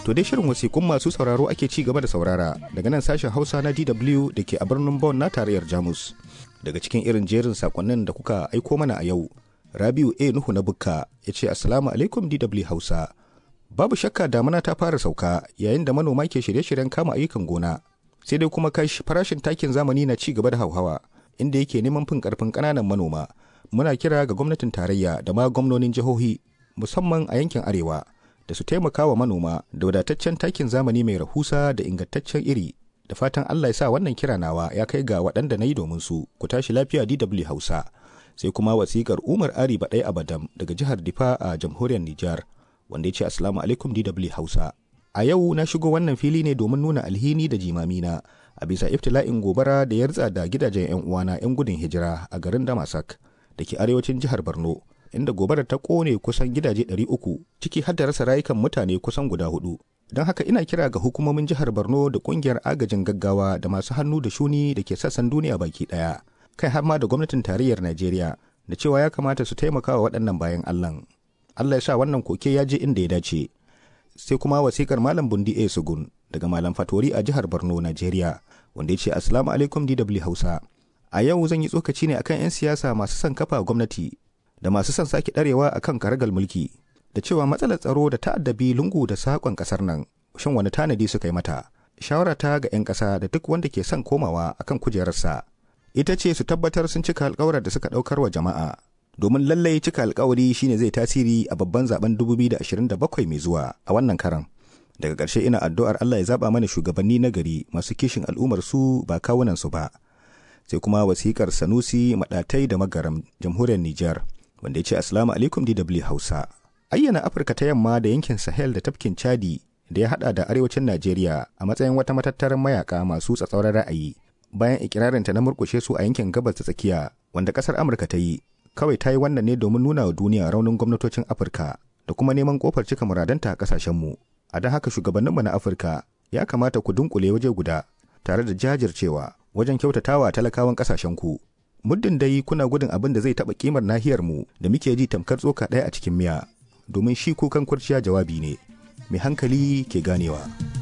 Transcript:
To dai shirin wasiƙun masu sauraro ake ci gaba da saurara daga nan sashen Hausa na DW da ke a birnin Bonn na tarayyar Jamus. Daga cikin irin jerin sakonnin da kuka aiko mana a yau, Rabiu A Nuhu na Bukka ya ce Assalamu alaikum DW Hausa. Babu shakka damuna ta fara sauka yayin da manoma ke shirye-shiryen kama ayyukan gona. Sai dai kuma farashin takin zamani na ci gaba da hauhawa inda yake neman fin karfin ƙananan manoma. Muna kira ga gwamnatin tarayya da ma gwamnonin jihohi musamman a yankin arewa da su taimaka wa manoma da wadataccen takin zamani mai rahusa da ingantaccen iri. Da fatan Allah ya sa wannan kira nawa ya kai ga waɗanda na yi domin su. Ku tashi lafiya DW Hausa. Sai kuma wasiƙar Umar Ari Baɗai Abadam daga jihar Difa a jamhuriyar Nijar wanda ya ce Assalamu alaikum DW Hausa. A yau na shigo wannan fili ne domin nuna alhini da jimamina a bisa iftila'in gobara da ya ritsa da gidajen 'yan uwana 'yan gudun hijira a garin Damasak da ke arewacin jihar Borno, inda gobarar ta kone kusan gidaje 300 ciki har da rasa rayukan mutane kusan guda 4. Don haka ina kira ga hukumomin jihar Borno da kungiyar agajin gaggawa da masu hannu da shuni da ke sassan duniya baki daya, kai har ma da gwamnatin tarayyar Najeriya da cewa ya kamata su taimaka wa waɗannan bayan Allah. Allah ya sa wannan koke ya je inda ya dace. Sai kuma wasikar Malam Bundi A Sugun daga Malam Fatori a jihar Borno, Najeriya, wanda ya ce Assalamu alaikum DW Hausa. A yau zan yi tsokaci ne akan 'yan siyasa masu son kafa gwamnati da masu son sake ɗarewa akan karagal mulki, da cewa matsalar tsaro da ta'addabi lungu da saƙon ƙasar nan, shin wani tanadi suka yi mata? Shawara ta ga 'yan ƙasa da duk wanda ke son komawa akan kujerarsa ita ce su tabbatar sun cika alƙawarar da suka ɗaukar wa jama'a, domin lallai cika alƙawari shine zai tasiri a babban zaben 2027 mai zuwa a wannan karan. Daga ƙarshe ina addu'ar Allah ya zaɓa mana shugabanni na gari masu kishin al'ummar su ba kawunan su ba. Sai kuma wasiƙar Sanusi Maɗatai da Magaram, jamhuriyar Nijar, wanda ya ce Assalamu alaikum DW Hausa. Ayyana Afirka ta yamma da yankin Sahel da tafkin Chadi da ya hada da arewacin Najeriya a matsayin wata matattaran mayaka masu tsatsauran ra'ayi bayan ikirarinta na murkushe su a yankin gabas ta tsakiya wanda kasar Amurka ta yi, kawai ta yi wannan ne domin nuna wa duniya raunin gwamnatocin Afirka da kuma neman kofar cika muradanta a kasashenmu. A don haka shugabanninmu na Afirka ya kamata ku dunkule waje guda tare da jajircewa wajen kyautatawa talakawan kasashenku. Muddin dai kuna gudun abin da zai taɓa kimar nahiyarmu da muke ji tamkar tsoka ɗaya a cikin miya, domin shi kukan kurciya jawabi ne, mai hankali ke ganewa.